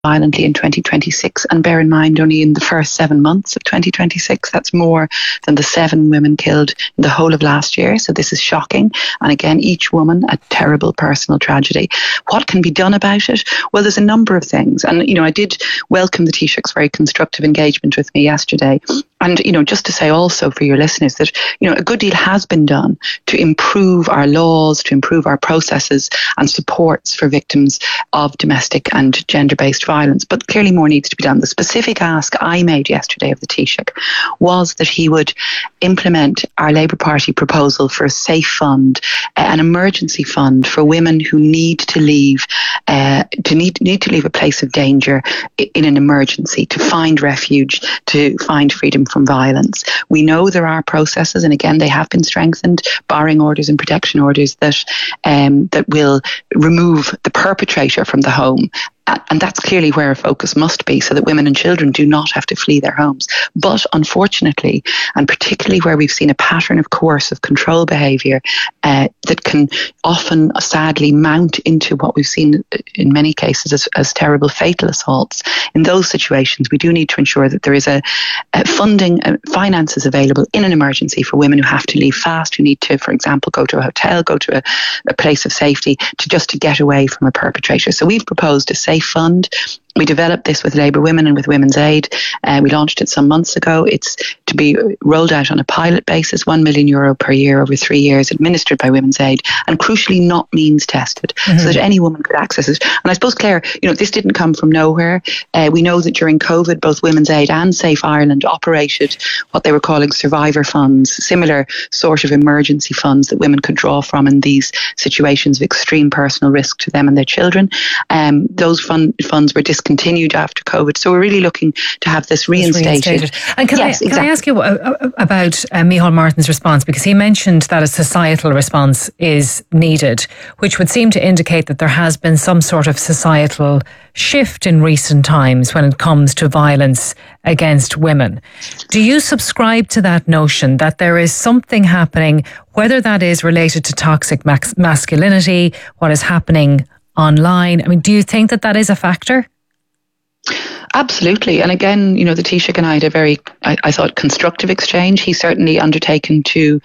violently in 2026, and bear in mind only in the first 7 months of 2026 that's more than the 7 women killed in the whole of last year. So this is shocking, and again, each woman a terrible personal tragedy. What can be done about it? Well, there's a number of things, and I did welcome the Taoiseach's very constructive engagement with me yesterday. And, just to say also for your listeners that, a good deal has been done to improve our laws, to improve our processes and supports for victims of domestic and gender-based violence. But clearly more needs to be done. The specific ask I made yesterday of the Taoiseach was that he would implement our Labour Party proposal for a safe fund, an emergency fund for women who need to leave, need to leave a place of danger in an emergency, to find refuge, to find freedom from violence. We know there are processes, and again, they have been strengthened, barring orders and protection orders that will remove the perpetrator from the home. And that's clearly where our focus must be, so that women and children do not have to flee their homes. But unfortunately, and particularly where we've seen a pattern of coercive control behaviour that can often sadly mount into what we've seen in many cases as terrible fatal assaults, in those situations we do need to ensure that there is a funding, finances available in an emergency for women who have to leave fast, who need to, for example, go to a hotel, go to a place of safety to get away from a perpetrator. So we've proposed a safe fund. We developed this with Labour Women and with Women's Aid. We launched it some months ago. It's to be rolled out on a pilot basis, €1 million per year over 3 years, administered by Women's Aid, and crucially not means tested, so that any woman could access it. And I suppose, Claire, this didn't come from nowhere. We know that during COVID, both Women's Aid and Safe Ireland operated what they were calling survivor funds, similar sort of emergency funds that women could draw from in these situations of extreme personal risk to them and their children. Those funds were discontinued after COVID. So we're really looking to have this reinstated. And can I ask you about Micheál Martin's response? Because he mentioned that a societal response is needed, which would seem to indicate that there has been some sort of societal shift in recent times when it comes to violence against women. Do you subscribe to that notion that there is something happening, whether that is related to toxic masculinity, what is happening online? I mean, do you think that is a factor? Absolutely. And again, the Taoiseach and I had a very, I thought, constructive exchange. He's certainly undertaken to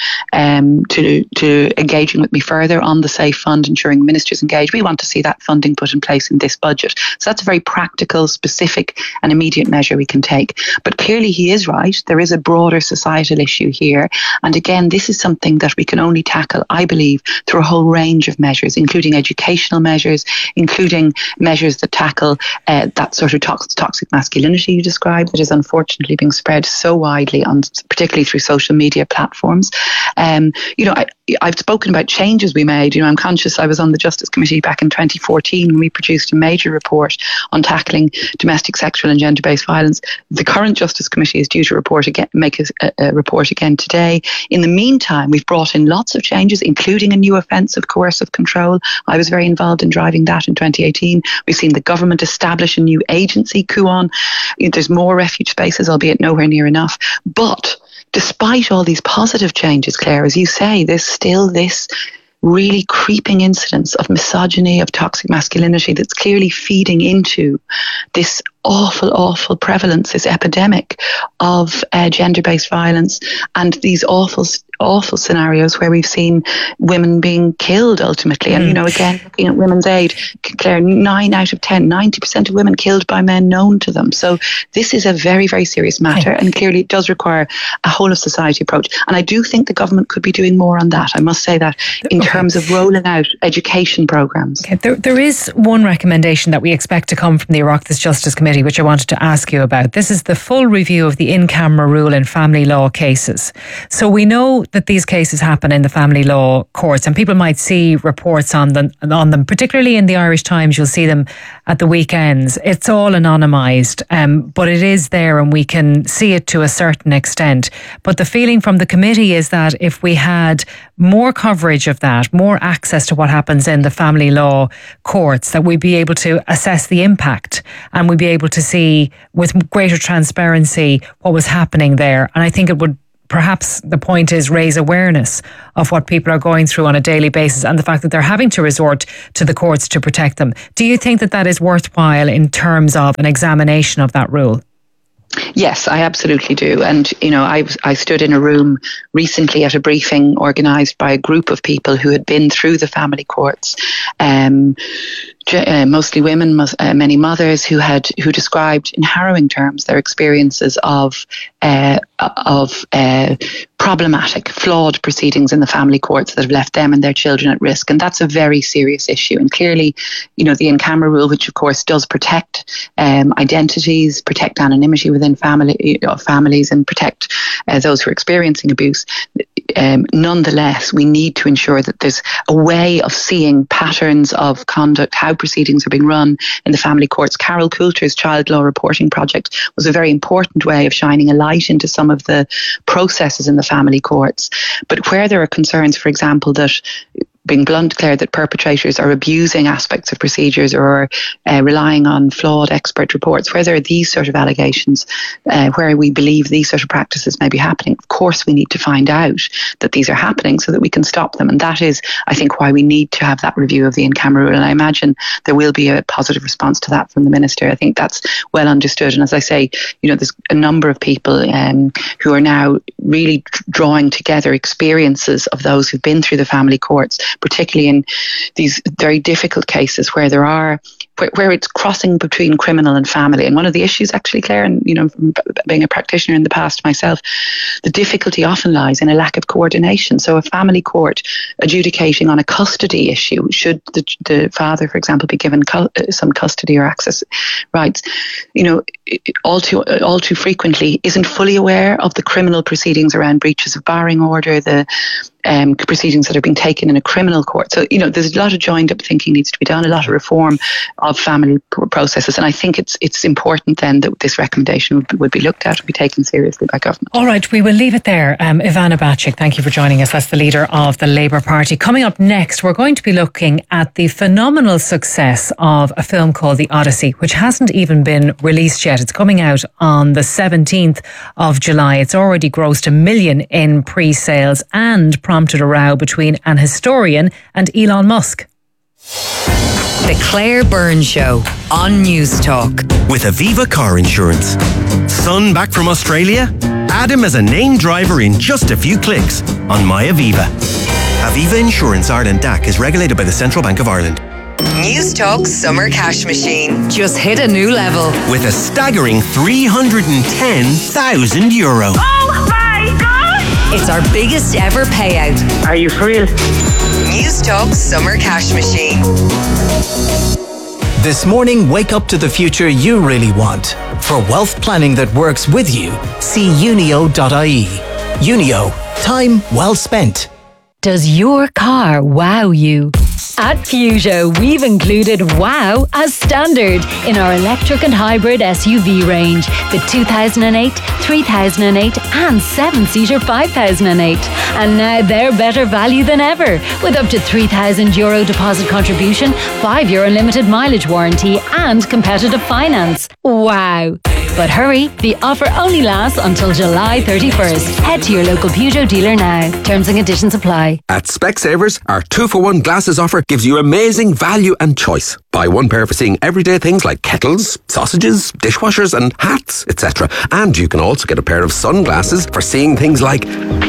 engaging with me further on the Safe Fund, ensuring ministers engage. We want to see that funding put in place in this budget. So that's a very practical, specific and immediate measure we can take. But clearly he is right. There is a broader societal issue here. And again, this is something that we can only tackle, I believe, through a whole range of measures, including educational measures, including measures that tackle that sort of toxic masculinity you described that is unfortunately being spread so widely, particularly through social media platforms. I've spoken about changes we made. I'm conscious I was on the Justice Committee back in 2014 when we produced a major report on tackling domestic, sexual and gender-based violence. The current Justice Committee is due to make a report again today. In the meantime, we've brought in lots of changes, including a new offence of coercive control. I was very involved in driving that in 2018. We've seen the government establish a new agency, Cuan. There's more refuge spaces, albeit nowhere near enough. But despite all these positive changes, Claire, as you say, there's still this really creeping incidence of misogyny, of toxic masculinity that's clearly feeding into this awful prevalence, this epidemic of gender-based violence, and these awful scenarios where we've seen women being killed ultimately. And, again, looking at Women's Aid, Claire, 9 out of 10, 90% of women killed by men known to them. So this is a very, very serious matter, and clearly it does require a whole of society approach. And I do think the government could be doing more on that. I must say that in terms of rolling out education programmes. Okay. There is one recommendation that we expect to come from the Oireachtas Justice Committee, which I wanted to ask you about. This is the full review of the in-camera rule in family law cases. So we know that these cases happen in the family law courts, and people might see reports on them, particularly in the Irish Times. You'll see them at the weekends. It's all anonymised, but it is there and we can see it to a certain extent. But the feeling from the committee is that if we had more coverage of that, more access to what happens in the family law courts, that we'd be able to assess the impact and we'd be able to see with greater transparency what was happening there. And I think it would perhaps the point is raise awareness of what people are going through on a daily basis and the fact that they're having to resort to the courts to protect them. Do you think that that is worthwhile in terms of an examination of that rule? Yes, I absolutely do. And, I stood in a room recently at a briefing organised by a group of people who had been through the family courts, mostly women, many mothers who described in harrowing terms their experiences of problematic, flawed proceedings in the family courts that have left them and their children at risk. And that's a very serious issue. And clearly, the in-camera rule, which of course does protect identities, protect anonymity within families, and protect those who are experiencing abuse. Nonetheless, we need to ensure that there's a way of seeing patterns of conduct, how proceedings are being run in the family courts. Carol Coulter's Child Law Reporting Project was a very important way of shining a light into some of the processes in the family courts. But where there are concerns, for example, that, being blunt, Claire, that perpetrators are abusing aspects of procedures or relying on flawed expert reports, where there are these sort of allegations, where we believe these sort of practices may be happening, of course we need to find out that these are happening so that we can stop them. And that is, I think, why we need to have that review of the in-camera rule. And I imagine there will be a positive response to that from the Minister. I think that's well understood. And as I say, there's a number of people who are now really drawing together experiences of those who've been through the family courts, particularly in these very difficult cases where where it's crossing between criminal and family. And one of the issues, actually, Claire, and being a practitioner in the past myself, the difficulty often lies in a lack of coordination. So a family court adjudicating on a custody issue, should the father, for example, be given some custody or access rights, all too frequently isn't fully aware of the criminal proceedings around breaches of barring order, the proceedings that are being taken in a criminal court. So, there's a lot of joined up thinking needs to be done, a lot of reform of family processes. And I think it's important then that this recommendation would be looked at and be taken seriously by government. All right, we will leave it there. Ivana Bacik, thank you for joining us. That's the leader of the Labour Party. Coming up next, we're going to be looking at the phenomenal success of a film called The Odyssey, which hasn't even been released yet. It's coming out on the 17th of July. It's already grossed $1 million in pre-sales and prompted a row between an historian and Elon Musk. The Claire Byrne Show on News Talk. With Aviva Car Insurance. Son back from Australia? Add him as a named driver in just a few clicks on MyAviva. Aviva Insurance Ireland DAC is regulated by the Central Bank of Ireland. News Talk's Summer Cash Machine just hit a new level. With a staggering €310,000. Oh my God! It's our biggest ever payout. Are you for real? News Talk's Summer Cash Machine. This morning, wake up to the future you really want. For wealth planning that works with you, see unio.ie. Unio, time well spent. Does your car wow you? At Peugeot, we've included wow as standard in our electric and hybrid SUV range. The 2008, 3008 and 7-seater 5008. And now they're better value than ever, with up to €3,000 deposit contribution, 5-year unlimited mileage warranty and competitive finance. Wow! But hurry, the offer only lasts until July 31st. Head to your local Peugeot dealer now. Terms and conditions apply. At Specsavers, our 2-for-1 glasses offer gives you amazing value and choice. Buy one pair for seeing everyday things like kettles, sausages, dishwashers and hats, etc. And you can also get a pair of sunglasses for seeing things like...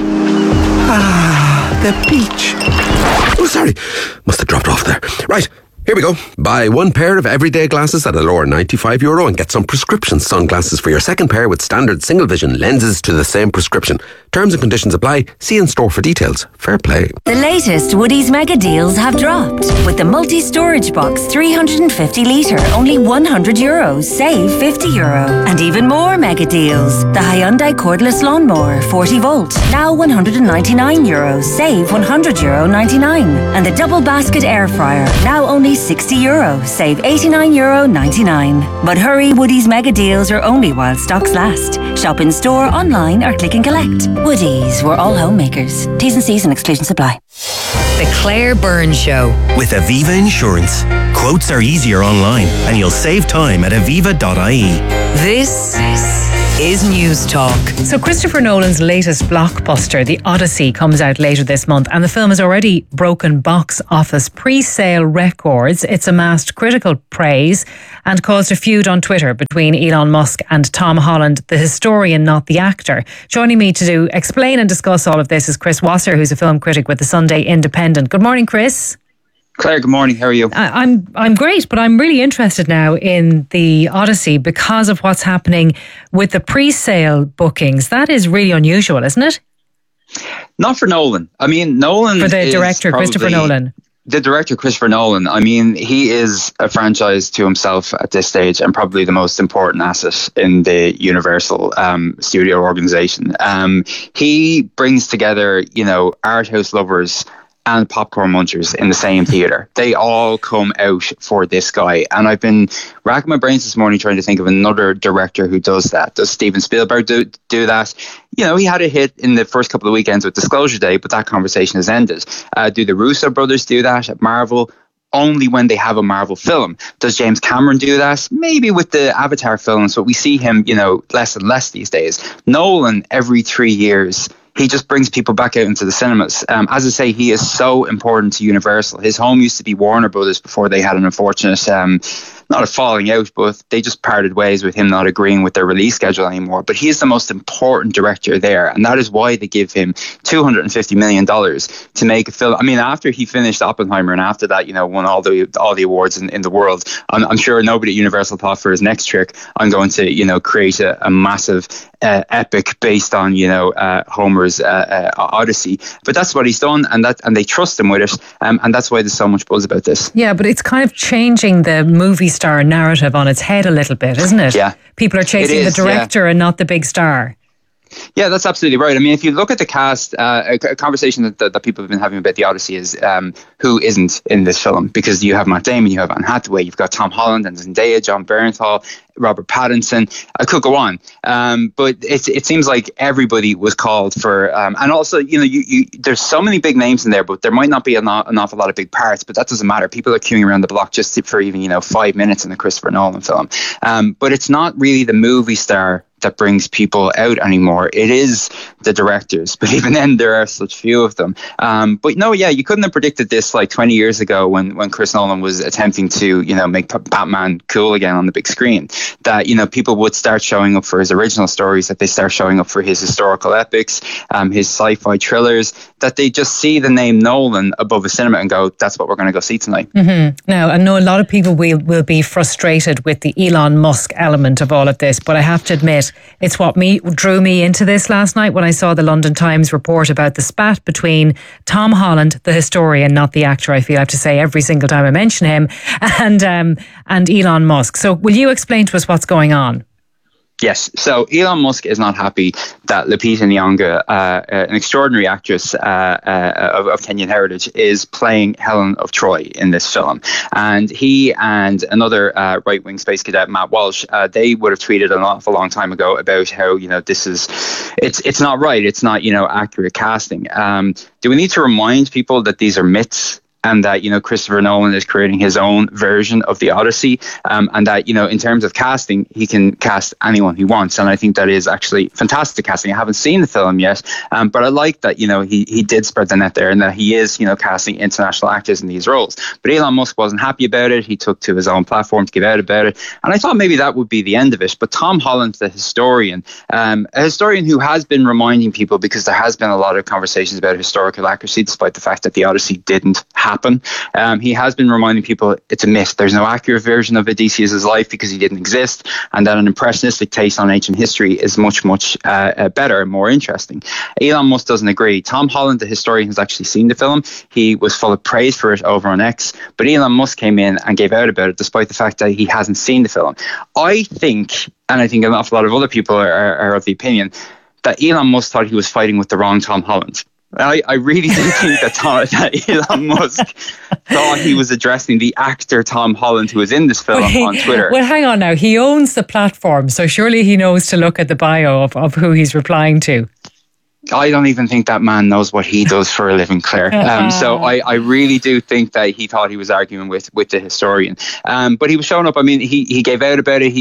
the beach. Oh, sorry. Must have dropped off there. Right. Here we go. Buy one pair of everyday glasses at a lower €95 and get some prescription sunglasses for your second pair with standard single vision lenses to the same prescription. Terms and conditions apply. See in store for details. Fair play. The latest Woodie's mega deals have dropped. With the multi-storage box 350 litre, only €100. Save €50. And even more mega deals. The Hyundai cordless lawnmower 40 volt, now €199. Save €100.99. And the double basket air fryer, now only €60. Save €89.99. But hurry, Woodie's mega deals are only while stocks last. Shop in store, online or click and collect. Woodie's, we're all homemakers. T's and C's and exclusions apply. The Claire Byrne Show. With Aviva Insurance. Quotes are easier online and you'll save time at aviva.ie. This is News Talk. So Christopher Nolan's latest blockbuster, The Odyssey, comes out later this month, and the film has already broken box office pre-sale records. It's amassed critical praise and caused a feud on Twitter between Elon Musk and Tom Holland, the historian, not the actor. Joining me to explain and discuss all of this is Chris Wasser, who's a film critic with the Sunday Independent. Good morning, Chris. Claire, good morning. How are you? I'm great, but I'm really interested now in The Odyssey because of what's happening with the pre-sale bookings. That is really unusual, isn't it? Not for Nolan. I mean, Nolan for the director, Christopher Nolan. The director, Christopher Nolan, I mean, he is a franchise to himself at this stage and probably the most important asset in the Universal studio organization. He brings together, art house lovers and popcorn munchers in the same theatre. They all come out for this guy. And I've been racking my brains this morning trying to think of another director who does that. Does Steven Spielberg do that? He had a hit in the first couple of weekends with Disclosure Day, but that conversation has ended. Do the Russo brothers do that at Marvel? Only when they have a Marvel film. Does James Cameron do that? Maybe with the Avatar films, but we see him, less and less these days. Nolan, every 3 years, he just brings people back out into the cinemas. As I say, he is so important to Universal. His home used to be Warner Brothers before they had an unfortunate, not a falling out, but they just parted ways with him not agreeing with their release schedule anymore. But he is the most important director there. And that is why they give him $250 million to make a film. I mean, after he finished Oppenheimer and after that, won all the awards in the world, I'm sure nobody at Universal thought for his next trick, I'm going to, create a massive epic based on, Homer's Odyssey. But that's what he's done, and they trust him with it. And that's why there's so much buzz about this. Yeah, but it's kind of changing the movie star narrative on its head a little bit, isn't it? Yeah. People are chasing the director and not the big star. Yeah, that's absolutely right. I mean, if you look at the cast, a conversation that people have been having about The Odyssey is who isn't in this film, because you have Matt Damon, you have Anne Hathaway, you've got Tom Holland and Zendaya, Jon Bernthal, Robert Pattinson. I could go on, but it seems like everybody was called for, and also there's so many big names in there, but there might not be an awful lot of big parts. But that doesn't matter. People are queuing around the block just for even 5 minutes in a Christopher Nolan film. But it's not really the movie star that brings people out anymore. It is the directors, but even then there are such few of them. But no, yeah, you couldn't have predicted this like 20 years ago when Chris Nolan was attempting to make Batman cool again on the big screen, that people would start showing up for his original stories, that they start showing up for his historical epics, his sci-fi thrillers, that they just see the name Nolan above a cinema and go, that's what we're going to go see tonight. Now, I know a lot of people will be frustrated with the Elon Musk element of all of this, but I have to admit, it's what drew me into this last night when I saw the London Times report about the spat between Tom Holland, the historian, not the actor, I feel I have to say every single time I mention him, and Elon Musk. So will you explain to us what's going on? Yes. So Elon Musk is not happy that Lupita Nyong'o, an extraordinary actress of Kenyan heritage, is playing Helen of Troy in this film. And he and another right-wing space cadet, Matt Walsh, they would have tweeted an awful long time ago about how, it's not right. It's not, accurate casting. Do we need to remind people that these are myths? And that, Christopher Nolan is creating his own version of The Odyssey, and that, in terms of casting, he can cast anyone he wants. And I think that is actually fantastic casting. I haven't seen the film yet, but I like that, he did spread the net there, and that he is, casting international actors in these roles. But Elon Musk wasn't happy about it. He took to his own platform to give out about it. And I thought maybe that would be the end of it. But Tom Holland, the historian, a historian who has been reminding people, because there has been a lot of conversations about historical accuracy, despite the fact that The Odyssey didn't happen. He has been reminding people it's a myth. There's no accurate version of Odysseus' life because he didn't exist, and that an impressionistic take on ancient history is much, much better and more interesting. Elon Musk doesn't agree. Tom Holland, the historian, has actually seen the film. He was full of praise for it over on X, but Elon Musk came in and gave out about it despite the fact that he hasn't seen the film. I think, and I think an awful lot of other people are of the opinion, that Elon Musk thought he was fighting with the wrong Tom Holland. I really do think that Elon Musk thought he was addressing the actor Tom Holland who was in this film on Twitter. Well, hang on now. He owns the platform, so surely he knows to look at the bio of who he's replying to. I don't even think that man knows what he does for a living, Claire. So I really do think that he thought he was arguing with the historian. But he was showing up. I mean, he gave out about it.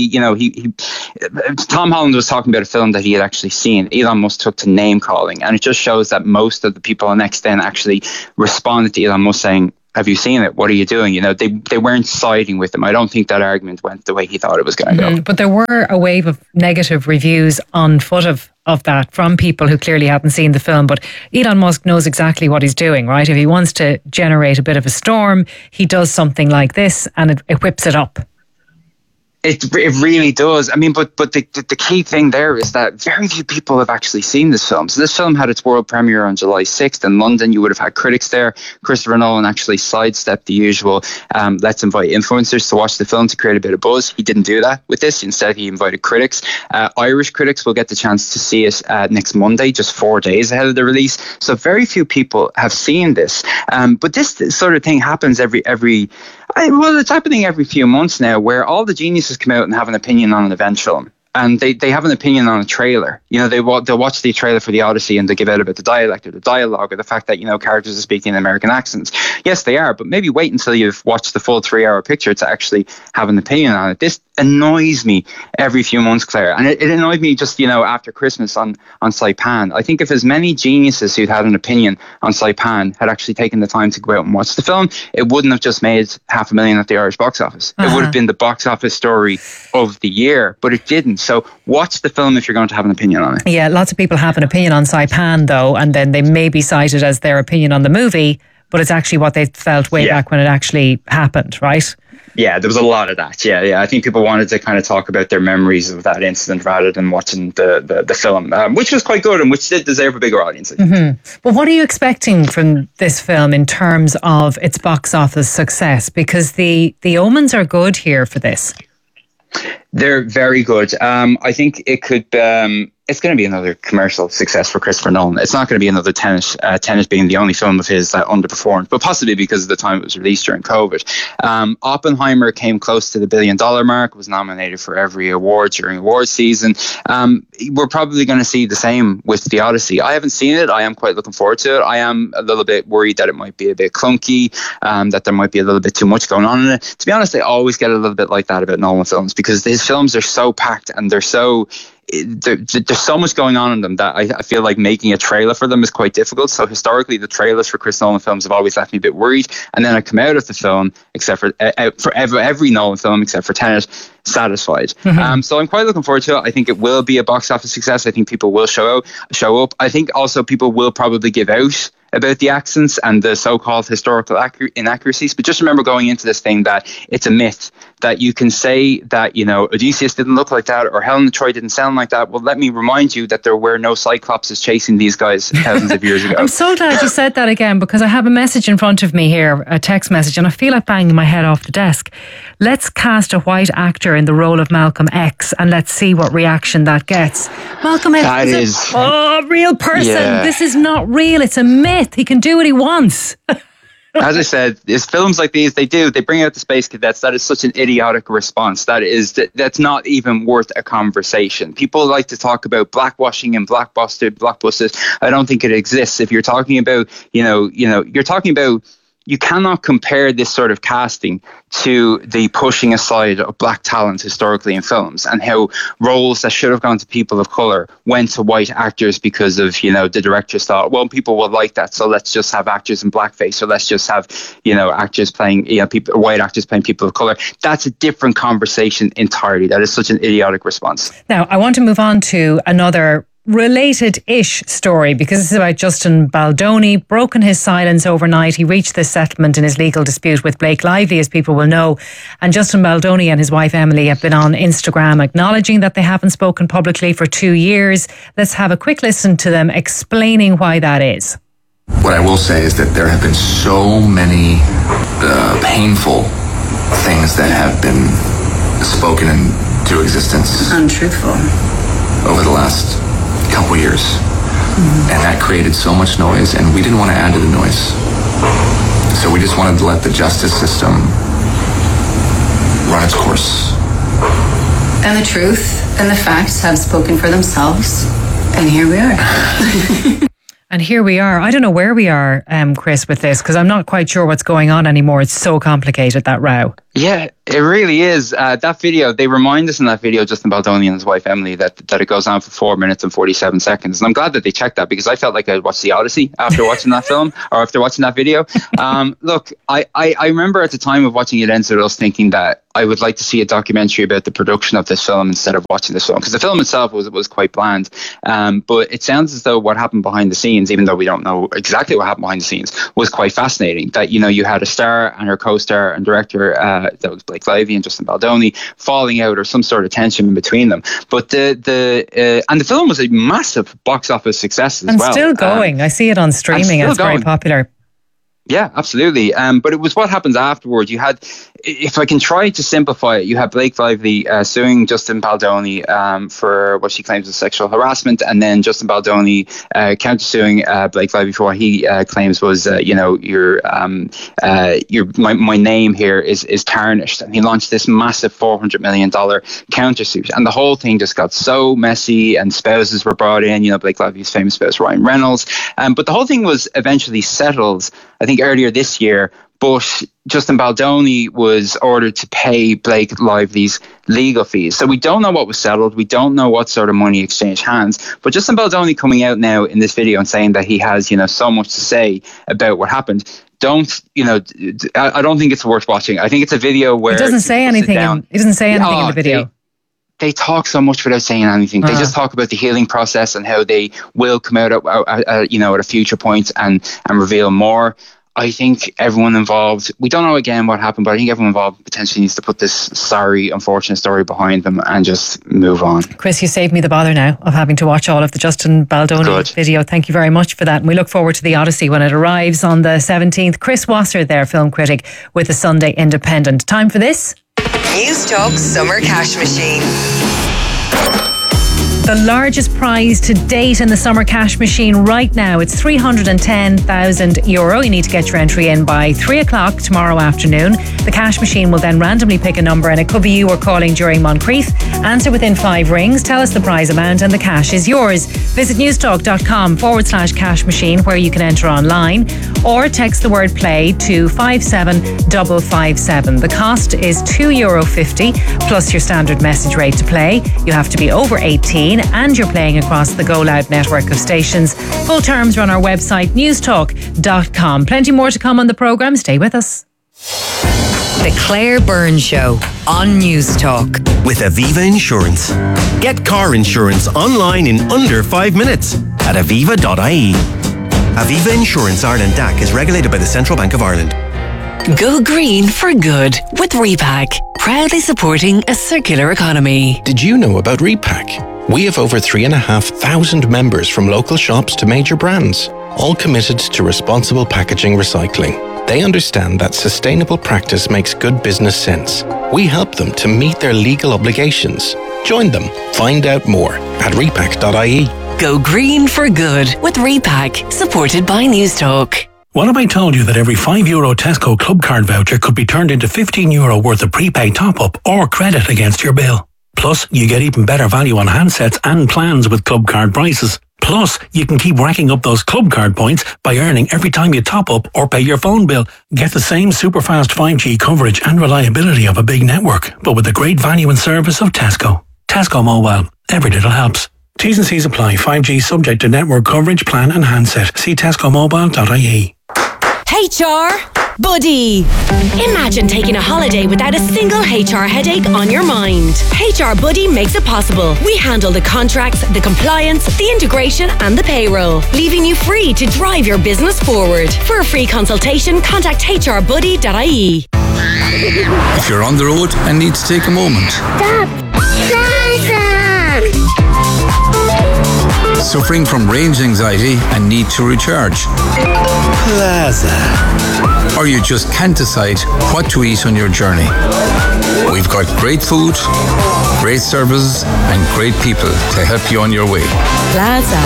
Tom Holland was talking about a film that he had actually seen. Elon Musk took to name calling, and it just shows that most of the people on Next Then actually responded to Elon Musk saying, have you seen it? What are you doing? They weren't siding with him. I don't think that argument went the way he thought it was going to go. But there were a wave of negative reviews on foot of that from people who clearly hadn't seen the film. But Elon Musk knows exactly what he's doing, right? If he wants to generate a bit of a storm, he does something like this and it whips it up. It really does. I mean, but the key thing there is that very few people have actually seen this film. So this film had its world premiere on July 6th in London. You would have had critics there. Christopher Nolan actually sidestepped the usual let's invite influencers to watch the film to create a bit of buzz. He didn't do that with this. Instead, he invited critics. Irish critics will get the chance to see it next Monday, just 4 days ahead of the release. So very few people have seen this. But this sort of thing happens it's happening every few months now, where all the geniuses come out and have an opinion on an event film. And they have an opinion on a trailer. They'll watch the trailer for The Odyssey and they give out about the dialect or the dialogue or the fact that, characters are speaking in American accents. Yes, they are, but maybe wait until you've watched the full 3-hour picture to actually have an opinion on it. This annoys me every few months, Claire. And it annoyed me just, after Christmas on Saipan. I think if as many geniuses who'd had an opinion on Saipan had actually taken the time to go out and watch the film, it wouldn't have just made $500,000 at the Irish box office. It would have been the box office story of the year, but it didn't. So watch the film if you're going to have an opinion on it. Yeah, lots of people have an opinion on Saipan, though, and then they may be cited as their opinion on the movie, but it's actually what they felt way back when it actually happened, right? Yeah, there was a lot of that. Yeah. I think people wanted to kind of talk about their memories of that incident rather than watching the film, which was quite good and which did deserve a bigger audience. Well, what are you expecting from this film in terms of its box office success? Because the omens are good here for this. They're very good. I think it could. It's going to be another commercial success for Christopher Nolan. It's not going to be another Tenet. Tenet being the only film of his that underperformed, but possibly because of the time it was released during COVID. Oppenheimer came close to the $1 billion mark. Was nominated for every award during award season. We're probably going to see the same with The Odyssey. I haven't seen it. I am quite looking forward to it. I am a little bit worried that it might be a bit clunky, that there might be a little bit too much going on in it. To be honest, I always get a little bit like that about Nolan films because his films are so packed and they're so. There's so much going on in them that I feel like making a trailer for them is quite difficult. So historically, the trailers for Chris Nolan films have always left me a bit worried. And then I come out of the film, except for every Nolan film except for Tenet, satisfied. So I'm quite looking forward to it. I think it will be a box office success. I think people will show up. I think also people will probably give out about the accents and the so-called historical inaccuracies. But just remember going into this thing that it's a myth, that you can say that, Odysseus didn't look like that or Helen of Troy didn't sound like that. Well, let me remind you that there were no Cyclopses chasing these guys thousands of years ago. I'm so glad you said that again because I have a message in front of me here, a text message, and I feel like banging my head off the desk. Let's cast a white actor in the role of Malcolm X and let's see what reaction that gets. Malcolm X is a real person. Yeah. This is not real. It's a myth. He can do what he wants. As I said, it's films like these, they bring out the space cadets. That is such an idiotic response. That's not even worth a conversation. People like to talk about blackwashing and blockbusters. I don't think it exists. If you're talking about, you're talking about, you cannot compare this sort of casting to the pushing aside of black talent historically in films and how roles that should have gone to people of colour went to white actors because of, the directors thought, well, people will like that, so let's just have actors in blackface, or let's just have, actors playing, white actors playing people of colour. That's a different conversation entirely. That is such an idiotic response. Now, I want to move on to another related-ish story because this is about Justin Baldoni. Broken his silence overnight. He reached this settlement in his legal dispute with Blake Lively, as people will know. And Justin Baldoni and his wife Emily have been on Instagram acknowledging that they haven't spoken publicly for 2 years. Let's have a quick listen to them explaining why that is. What I will say is that there have been so many painful things that have been spoken into existence. Untruthful. Over the last couple years. And that created so much noise, and we didn't want to add to the noise. So we just wanted to let the justice system run its course. And the truth and the facts have spoken for themselves. And here we are. And here we are. I don't know where we are, Chris, with this, because I'm not quite sure what's going on anymore. It's so complicated, that row. Yeah, it really is. That video, they remind us in that video, Justin Baldoni and his wife Emily, that it goes on for 4 minutes and 47 seconds. And I'm glad that they checked that, because I felt like I watched The Odyssey after watching that film, or after watching that video. Look, I remember at the time of watching it, ended us thinking that I would like to see a documentary about the production of this film instead of watching this film, because the film itself was quite bland. But it sounds as though what happened behind the scenes, even though we don't know exactly what happened behind the scenes, was quite fascinating. That, you know, you had a star and her co-star and director, that was Blake Lively and Justin Baldoni, falling out or some sort of tension in between them. But the film was a massive box office success as well. And still going. I see it on streaming. It's very popular. Yeah, absolutely. But it was what happens afterwards. You had, if I can try to simplify it, you had Blake Lively suing Justin Baldoni for what she claims was sexual harassment, and then Justin Baldoni counter-suing Blake Lively for what he claims was, my name here is tarnished. And he launched this massive $400 million countersuit, and the whole thing just got so messy, and spouses were brought in. You know, Blake Lively's famous spouse Ryan Reynolds, but the whole thing was eventually settled, I think, earlier this year. But Justin Baldoni was ordered to pay Blake Lively's legal fees. So we don't know what was settled. We don't know what sort of money exchanged hands. But Justin Baldoni coming out now in this video and saying that he has, so much to say about what happened. I don't think it's worth watching. I think it's a video where he doesn't say anything. He doesn't say anything in the video. They talk so much without saying anything. They just talk about the healing process and how they will come out at a future point and reveal more. I think everyone involved, we don't know again what happened, but I think everyone involved potentially needs to put this sorry, unfortunate story behind them and just move on. Chris, you saved me the bother now of having to watch all of the Justin Baldoni video. Thank you very much for that. And we look forward to The Odyssey when it arrives on the 17th. Chris Wasser there, film critic with the Sunday Independent. Time for this. News Talk Summer Cash Machine. The largest prize to date in the Summer Cash Machine right now. It's €310,000. You need to get your entry in by 3 o'clock tomorrow afternoon. The Cash Machine will then randomly pick a number, and it could be you or calling during Moncrief. Answer within 5 rings, tell us the prize amount, and the cash is yours. Visit newstalk.com/cash machine, where you can enter online, or text the word play to 57557. The cost is €2.50 plus your standard message rate to play. You have to be over 18 and you're playing across the Go Loud network of stations. Full terms are on our website, newstalk.com. Plenty more to come on the programme. Stay with us. The Claire Byrne Show on News Talk. With Aviva Insurance. Get car insurance online in under 5 minutes at aviva.ie. Aviva Insurance Ireland DAC is regulated by the Central Bank of Ireland. Go green for good with Repack, proudly supporting a circular economy. Did you know about Repack? We have over 3,500 members from local shops to major brands, all committed to responsible packaging recycling. They understand that sustainable practice makes good business sense. We help them to meet their legal obligations. Join them. Find out more at repack.ie. Go green for good with Repack, supported by News Talk. What if I told you that every €5 Tesco Club Card voucher could be turned into €15 worth of prepaid top-up or credit against your bill? Plus, you get even better value on handsets and plans with Club Card prices. Plus, you can keep racking up those Club Card points by earning every time you top up or pay your phone bill. Get the same super fast 5G coverage and reliability of a big network, but with the great value and service of Tesco. Tesco Mobile. Every little helps. T's and C's apply. 5G subject to network coverage, plan and handset. See tescomobile.ie. HR Buddy. Imagine taking a holiday without a single HR headache on your mind. HR Buddy makes it possible. We handle the contracts, the compliance, the integration and the payroll, leaving you free to drive your business forward. For a free consultation, contact hrbuddy.ie. If you're on the road and need to take a moment. Stop. Suffering from range anxiety and need to recharge. Plaza. Or you just can't decide what to eat on your journey. We've got great food, great services and great people to help you on your way. Plaza.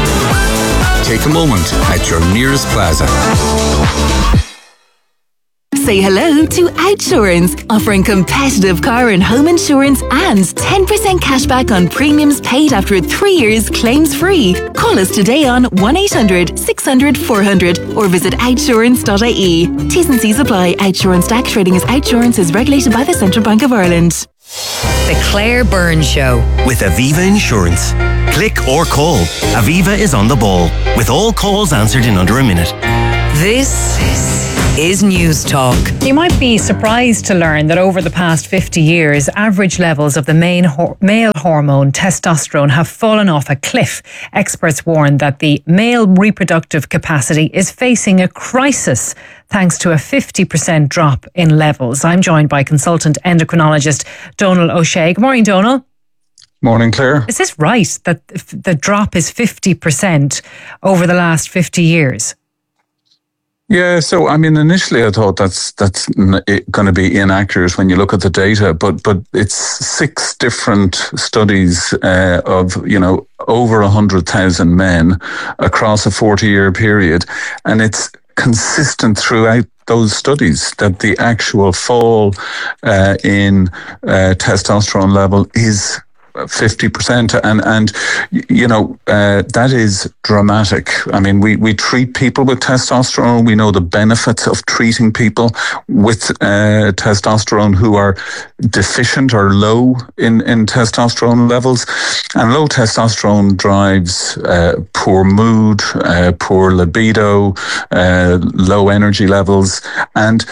Take a moment at your nearest Plaza. Say hello to Outsurance, offering competitive car and home insurance and 10% cashback on premiums paid after 3 years claims free. Call us today on 1800 600 400 or visit outsurance.ie. T's and C's apply. Outsurance DAC trading as Outsurance is regulated by the Central Bank of Ireland. The Claire Byrne Show. With Aviva Insurance. Click or call. Aviva is on the ball, with all calls answered in under a minute. This is News Talk. You might be surprised to learn that over the past 50 years, average levels of the male hormone testosterone have fallen off a cliff. Experts warn that the male reproductive capacity is facing a crisis thanks to a 50% drop in levels. I'm joined by consultant endocrinologist Donal O'Shea. Good morning, Donal. Morning, Claire. Is this right that the drop is 50% over the last 50 years? Yeah, so I mean, initially I thought that's going to be inaccurate when you look at the data, but it's 6 different studies of over 100,000 men across a 40-year period, and it's consistent throughout those studies that the actual fall in testosterone level is 50%, and that is dramatic. I mean, we treat people with testosterone. We know the benefits of treating people with testosterone who are deficient or low in testosterone levels, and low testosterone drives poor mood, poor libido, low energy levels, and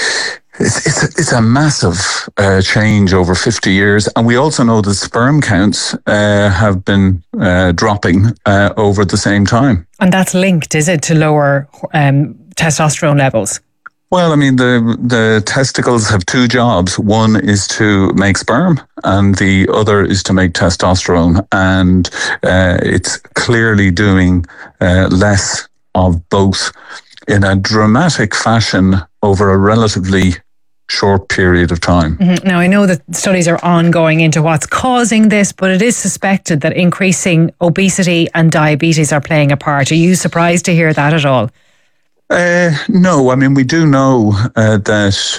it's a massive change over 50 years. And we also know that sperm counts have been dropping over the same time. And that's linked, is it, to lower testosterone levels? Well, I mean, the testicles have 2 jobs. One is to make sperm and the other is to make testosterone. And it's clearly doing less of both in a dramatic fashion over a relatively short period of time. Mm-hmm. Now, I know that studies are ongoing into what's causing this, but it is suspected that increasing obesity and diabetes are playing a part. Are you surprised to hear that at all? No, I mean, we do know that,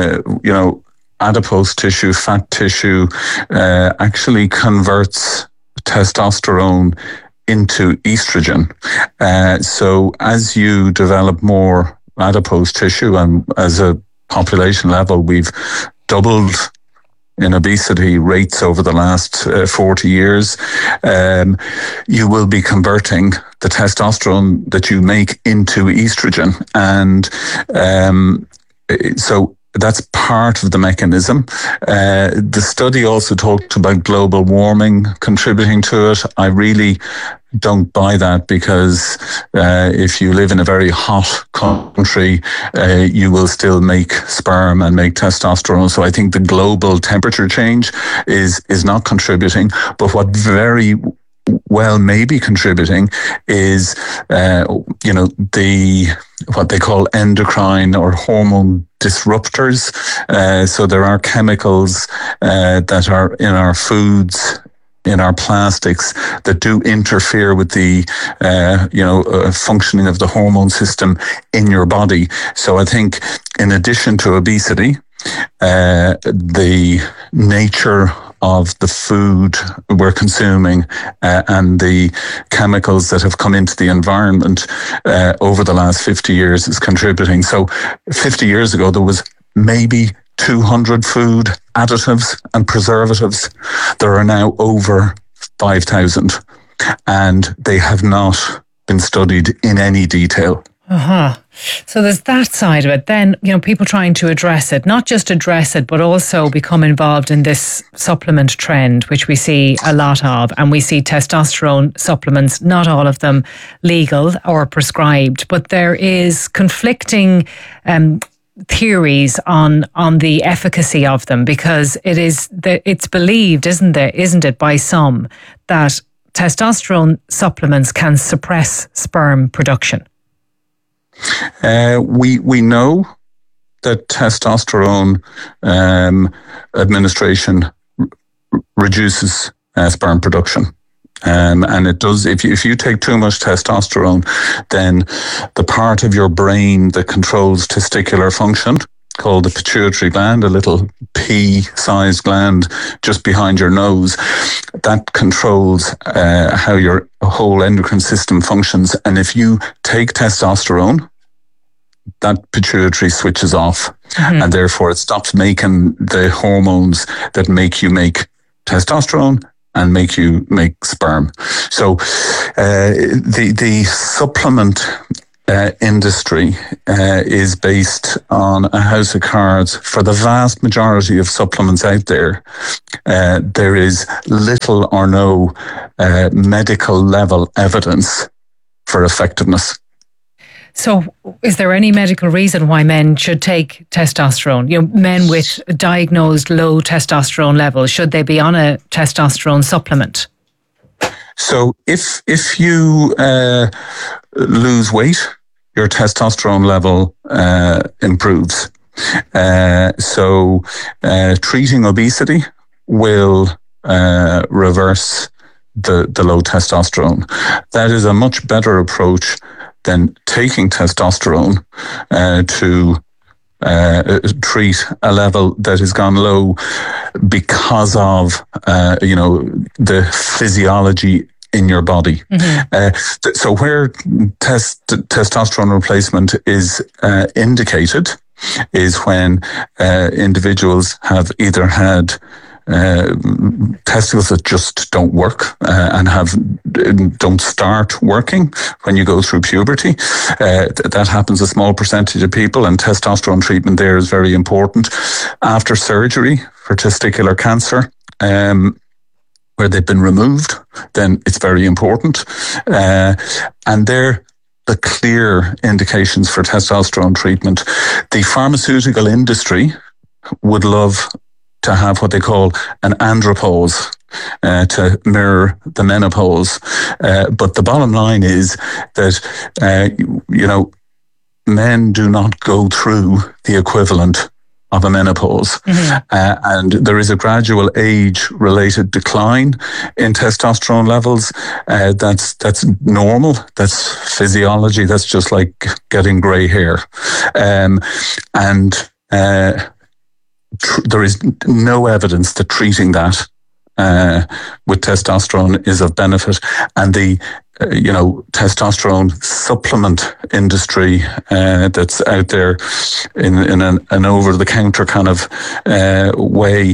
adipose tissue, fat tissue, actually converts testosterone into estrogen. So as you develop more adipose tissue, and as a population level, we've doubled in obesity rates over the last 40 years, you will be converting the testosterone that you make into estrogen. And so that's part of the mechanism. The study also talked about global warming contributing to it. I really don't buy that, because if you live in a very hot country, you will still make sperm and make testosterone. So I think the global temperature change is not contributing. But what very well may be contributing is what they call endocrine or hormone disruptors. So there are chemicals that are in our foods, in our plastics, that do interfere with the functioning of the hormone system in your body. So I think in addition to obesity, the nature of the food we're consuming and the chemicals that have come into the environment over the last 50 years is contributing. So 50 years ago, there was maybe 200 food additives and preservatives. There are now over 5,000, and they have not been studied in any detail. So there's that side of it. Then, people trying to address it, not just address it, but also become involved in this supplement trend, which we see a lot of. And we see testosterone supplements, not all of them legal or prescribed, but there is conflicting theories on the efficacy of them, because it's believed, isn't it, by some, that testosterone supplements can suppress sperm production. We know that testosterone administration reduces sperm production. And it does, if you take too much testosterone, then the part of your brain that controls testicular function called the pituitary gland, a little pea-sized gland just behind your nose. That controls how your whole endocrine system functions. And if you take testosterone, that pituitary switches off, and therefore it stops making the hormones that make you make testosterone and make you make sperm. So the supplement industry is based on a house of cards. For the vast majority of supplements out there, there is little or no medical level evidence for effectiveness. So is there any medical reason why men should take testosterone? You know, men with diagnosed low testosterone levels, should they be on a testosterone supplement? So if you lose weight, your testosterone level improves. So treating obesity will reverse the low testosterone. That is a much better approach than taking testosterone to treat a level that has gone low because of the physiology in your body. So where testosterone replacement is indicated is when individuals have either had testicles that just don't work and don't start working when you go through puberty. That happens a small percentage of people, and testosterone treatment there is very important. After surgery for testicular cancer, where they've been removed, then it's very important. And they're the clear indications for testosterone treatment. The pharmaceutical industry would love to have what they call an andropause to mirror the menopause. But the bottom line is that, men do not go through the equivalent of a menopause. And there is a gradual age-related decline in testosterone levels. That's normal. That's physiology. That's just like getting grey hair. There is no evidence that treating that with testosterone is of benefit. And the testosterone supplement industry that's out there in an over-the-counter kind of way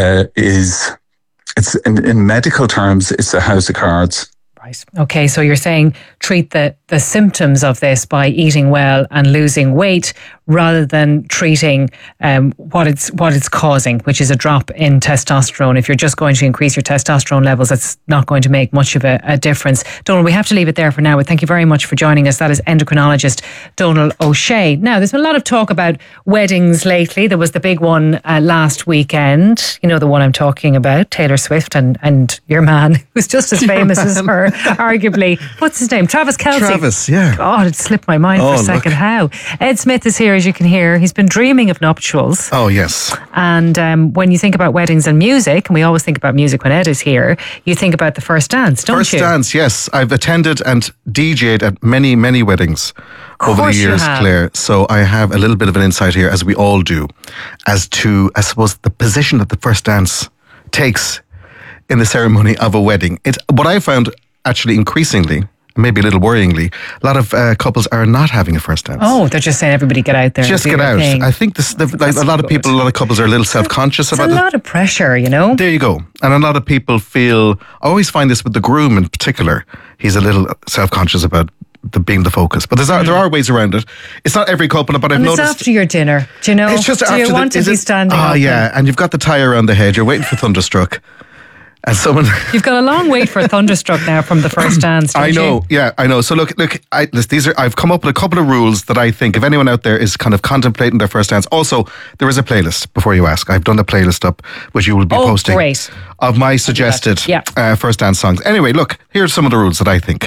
it's in medical terms, it's a house of cards. Right. Okay, so you're saying treat the symptoms of this by eating well and losing weight, rather than treating what it's causing, which is a drop in testosterone. If you're just going to increase your testosterone levels, that's not going to make much of a difference. Donal, we have to leave it there for now, but thank you very much for joining us. That is endocrinologist Donal O'Shea. Now, there's been a lot of talk about weddings lately. There was the big one last weekend, you know, the one I'm talking about, Taylor Swift and your man, who's just as famous as her, arguably. What's his name? Travis Kelce. Travis, yeah. God, it slipped my mind for a second. Look. How? Ed Smith is here, as you can hear. He's been dreaming of nuptials. Oh, yes. And when you think about weddings and music, and we always think about music when Ed is here, you think about the first dance, don't you? First dance, yes. I've attended and DJ'd at many, many weddings over the years, Claire. So I have a little bit of an insight here, as we all do, as to, I suppose, the position that the first dance takes in the ceremony of a wedding. It's what I found actually increasingly, maybe a little worryingly, a lot of couples are not having a first dance. Oh, they're just saying everybody get out there. Just get out. Thing. I think a lot of couples are a little self-conscious about it. It's a lot of pressure, you know. There you go. And a lot of people feel, I always find this with the groom in particular, he's a little self-conscious about being the focus. But there are ways around it. It's not every couple, but I've noticed. It's after your dinner. Do you know? It's just do you want to be standing up? Oh, yeah. And you've got the tie around the head. You're waiting for Thunderstruck. And someone you've got a long wait for Thunderstruck now from the first dance. I know, yeah, I know. So look, I've come up with a couple of rules that I think if anyone out there is kind of contemplating their first dance. Also, there is a playlist. Before you ask, I've done a playlist up which you will be posting. Great. Of my suggested first dance songs. Anyway, look, here's some of the rules that I think.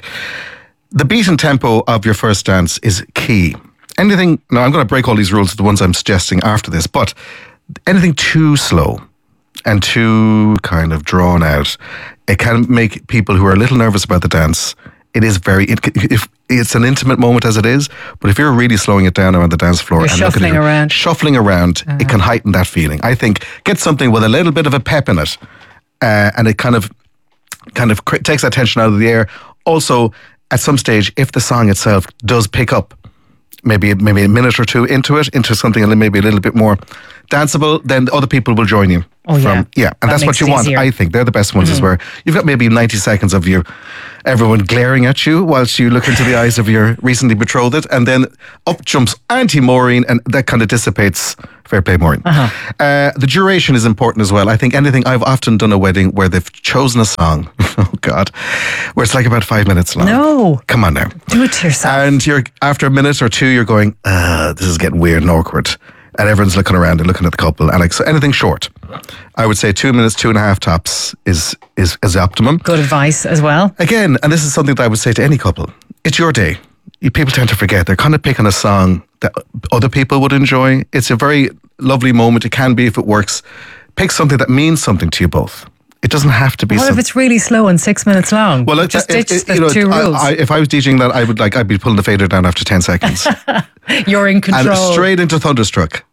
The beat and tempo of your first dance is key. Anything? Now I'm going to break all these rules, the ones I'm suggesting after this, but anything too slow and too kind of drawn out, it can make people who are a little nervous about the dance. It is it's an intimate moment as it is, but if you're really slowing it down around the dance floor You're and shuffling around. Shuffling around, it can heighten that feeling. I think get something with a little bit of a pep in it, and it kind of takes that tension out of the air. Also, at some stage, if the song itself does pick up, maybe a minute or two into something maybe a little bit more danceable, then other people will join you. Oh, and that that's what you want. easier. I think they're the best ones, is where you've got maybe 90 seconds of everyone glaring at you whilst you look into the eyes of your recently betrothed, and then up jumps Auntie Maureen, and that kind of dissipates. Fair play, Maureen. The duration is important as well. I think I've often done a wedding where they've chosen a song, oh God, where it's like about 5 minutes long. No. Come on now. Do it to yourself. And after a minute or two, you're going, this is getting weird and awkward. And everyone's looking around and looking at the couple. And so anything short, I would say 2 minutes, 2.5 tops is optimum. Good advice as well. Again, and this is something that I would say to any couple. It's your day. People tend to forget. They're kind of picking a song that other people would enjoy. It's a very lovely moment. It can be if it works. Pick something that means something to you both. It doesn't have to be. What if it's really slow and 6 minutes long? Well, just ditch the two rules. If I was DJing that, I'd be pulling the fader down after 10 seconds. You're in control. And straight into Thunderstruck.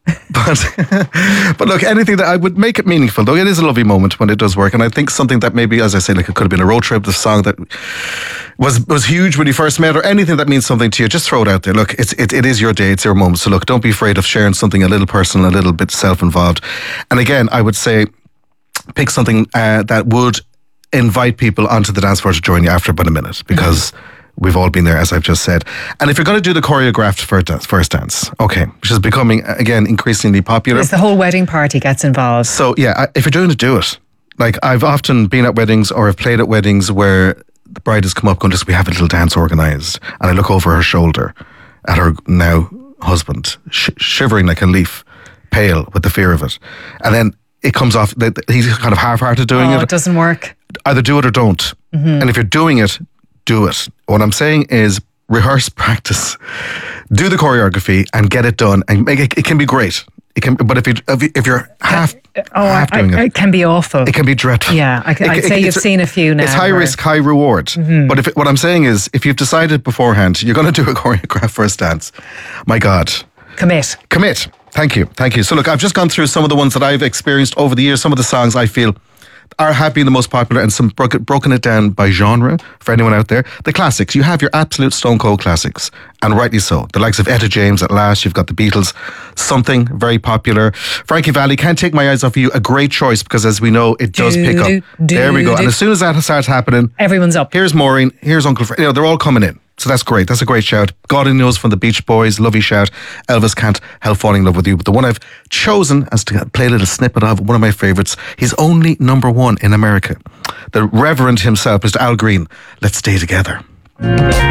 But look, anything that I would make it meaningful, though it is a lovely moment when it does work. And I think something that maybe, as I say, like it could have been a road trip, the song that was huge when you first met, or anything that means something to you, just throw it out there. Look, it is your day, it's your moment. So look, don't be afraid of sharing something a little personal, a little bit self-involved. And again, I would say, pick something that would invite people onto the dance floor to join you after about a minute, because we've all been there, as I've just said. And if you're going to do the choreographed first dance, okay, which is becoming, again, increasingly popular. Yes, the whole wedding party gets involved. So, yeah, if you're doing it, do it. Like, I've often been at weddings, or I've played at weddings where the bride has come up going, we have a little dance organised. And I look over her shoulder at her now husband, shivering like a leaf, pale with the fear of it. And then it comes off, he's kind of half-hearted doing it. It doesn't work. Either do it or don't. And if you're doing it, do it. What I'm saying is rehearse, practice, do the choreography and get it done, and make it can be great. It can, but if you're half doing it can be awful. It can be dreadful. Yeah, I'd say you've seen a few now. It's high risk, high reward. But what I'm saying is, if you've decided beforehand you're going to do a choreographed first dance, my God, commit. Thank you. So look, I've just gone through some of the ones that I've experienced over the years. Some of the songs I feel are being the most popular, and some broken it down by genre for anyone out there. The classics. You have your absolute stone cold classics, and rightly so. The likes of Etta James, At Last. You've got the Beatles, Something, very popular. Frankie Valli, Can't Take My Eyes Off You, a great choice, because as we know, it does pick up. There we go. And as soon as that starts happening, everyone's up. Here's Maureen, here's Uncle Fred. They're all coming in. So that's great. That's a great shout. God Only Knows from the Beach Boys. Lovely shout. Elvis, Can't Help Falling in Love with You. But the one I've chosen as to play a little snippet of, one of my favourites, he's only #1 in America. The Reverend himself, Mr. Al Green. Let's Stay Together.